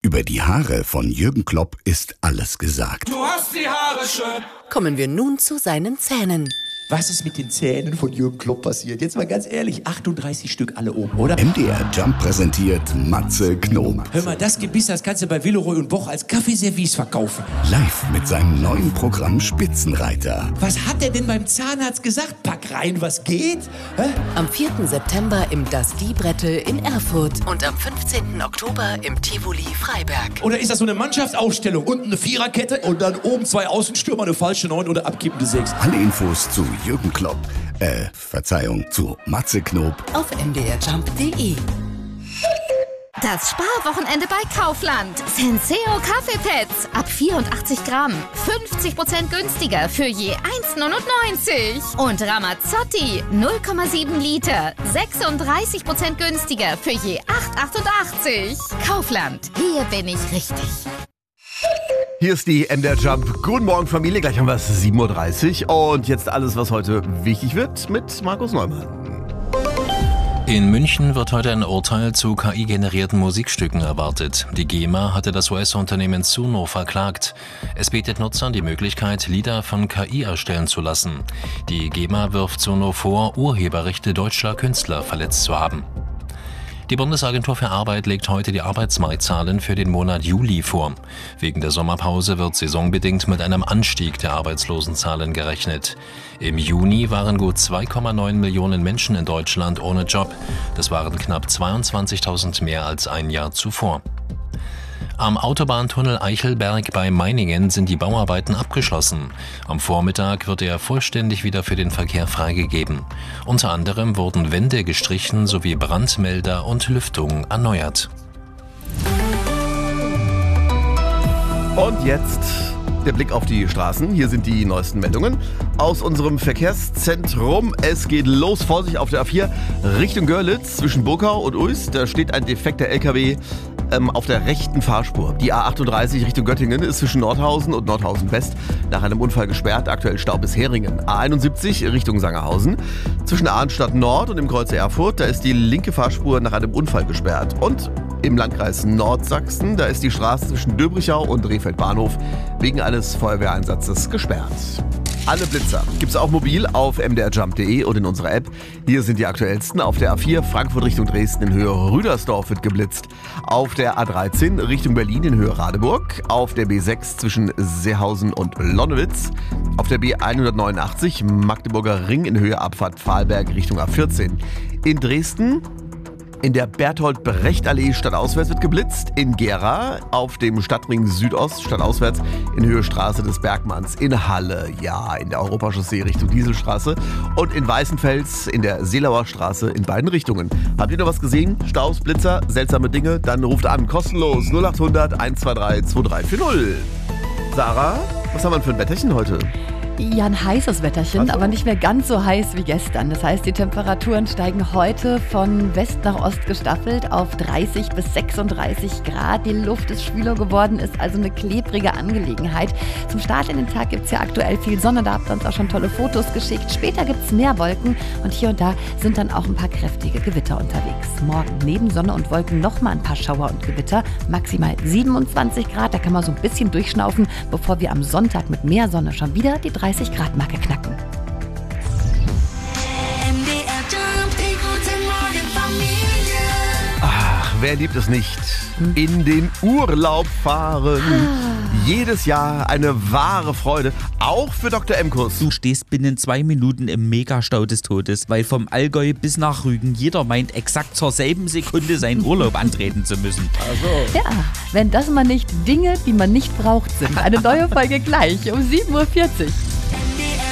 Über die Haare von Jürgen Klopp ist alles gesagt. Du hast die Haare schön. Kommen wir nun zu seinen Zähnen. Was ist mit den Zähnen von Jürgen Klopp passiert? Jetzt mal ganz ehrlich, 38 Stück alle oben, oder? MDR Jump präsentiert Matze Knob. Hör mal, das Gebiss, das kannst du bei Villeroy und Boch als Kaffeeservice verkaufen. Live mit seinem neuen Programm Spitzenreiter. Was hat er denn beim Zahnarzt gesagt? Pack rein, was geht? Hä? Am 4. September im Das Diebrettel in Erfurt und am 15. Oktober im Tivoli Freiberg. Oder ist das so eine Mannschaftsausstellung? Unten eine Viererkette und dann oben 2 Außenstürmer, eine falsche 9 oder abkippende 6. Alle Infos zu Jürgen Klopp, zu Matze Knob auf mdrjump.de. Das Sparwochenende bei Kaufland. Senseo Kaffeepads ab 84 Gramm. 50% günstiger für je 1,99. Und Ramazzotti 0,7 Liter. 36% günstiger für je 8,88. Kaufland. Hier bin ich richtig. Hier ist die MDR Jump. Guten Morgen Familie, gleich haben wir es 7.30 Uhr und jetzt alles, was heute wichtig wird mit Markus Neumann. In München wird heute ein Urteil zu KI-generierten Musikstücken erwartet. Die GEMA hatte das US-Unternehmen Suno verklagt. Es bietet Nutzern die Möglichkeit, Lieder von KI erstellen zu lassen. Die GEMA wirft Suno vor, Urheberrechte deutscher Künstler verletzt zu haben. Die Bundesagentur für Arbeit legt heute die Arbeitsmarktzahlen für den Monat Juli vor. Wegen der Sommerpause wird saisonbedingt mit einem Anstieg der Arbeitslosenzahlen gerechnet. Im Juni waren gut 2,9 Millionen Menschen in Deutschland ohne Job. Das waren knapp 22.000 mehr als ein Jahr zuvor. Am Autobahntunnel Eichelberg bei Meiningen sind die Bauarbeiten abgeschlossen. Am Vormittag wird er vollständig wieder für den Verkehr freigegeben. Unter anderem wurden Wände gestrichen sowie Brandmelder und Lüftung erneuert. Und jetzt der Blick auf die Straßen. Hier sind die neuesten Meldungen aus unserem Verkehrszentrum. Es geht los. Vorsicht auf der A4 Richtung Görlitz zwischen Burkau und Uis. Da steht ein defekter LKW auf der rechten Fahrspur. Die A38 Richtung Göttingen ist zwischen Nordhausen und Nordhausen West nach einem Unfall gesperrt. Aktuell Stau bis Heringen. A71 Richtung Sangerhausen. Zwischen Arnstadt Nord und dem Kreuz Erfurt, da ist die linke Fahrspur nach einem Unfall gesperrt. Und im Landkreis Nordsachsen, da ist die Straße zwischen Döbrichau und Rehfeld Bahnhof wegen eines Feuerwehreinsatzes gesperrt. Alle Blitzer gibt's auch mobil auf mdrjump.de und in unserer App. Hier sind die aktuellsten. Auf der A4 Frankfurt Richtung Dresden in Höhe Rüdersdorf wird geblitzt. Auf der A13 Richtung Berlin in Höhe Radeburg. Auf der B6 zwischen Seehausen und Lonnewitz. Auf der B189 Magdeburger Ring in Höhe Abfahrt Pfahlberg Richtung A14. In Dresden in der Berthold-Brecht-Allee stadtauswärts wird geblitzt. In Gera auf dem Stadtring Südost stadtauswärts in Höhe Straße des Bergmanns. In Halle, ja, in der Europachaussee Richtung Dieselstraße. Und in Weißenfels in der Seelauer Straße in beiden Richtungen. Habt ihr noch was gesehen? Staus, Blitzer, seltsame Dinge? Dann ruft an, kostenlos 0800 123 2340. Sarah, was haben wir denn für ein Wetterchen heute? Ja, ein heißes Wetterchen, aber nicht mehr ganz so heiß wie gestern. Das heißt, die Temperaturen steigen heute von West nach Ost gestaffelt auf 30 bis 36 Grad. Die Luft ist schwüler geworden, ist also eine klebrige Angelegenheit. Zum Start in den Tag gibt es ja aktuell viel Sonne, da habt ihr uns auch schon tolle Fotos geschickt. Später gibt es mehr Wolken und hier und da sind dann auch ein paar kräftige Gewitter unterwegs. Morgen neben Sonne und Wolken nochmal ein paar Schauer und Gewitter, maximal 27 Grad. Da kann man so ein bisschen durchschnaufen, bevor wir am Sonntag mit mehr Sonne schon wieder die 30 Grad Marke knacken. Ach, wer liebt es nicht? In den Urlaub fahren. Jedes Jahr eine wahre Freude, auch für Dr. Emkus. Du stehst binnen 2 Minuten im Megastau des Todes, weil vom Allgäu bis nach Rügen jeder meint, exakt zur selben Sekunde seinen Urlaub antreten zu müssen. Also. Ja, wenn das mal nicht Dinge, die man nicht braucht, sind. Eine neue Folge gleich um 7.40 Uhr.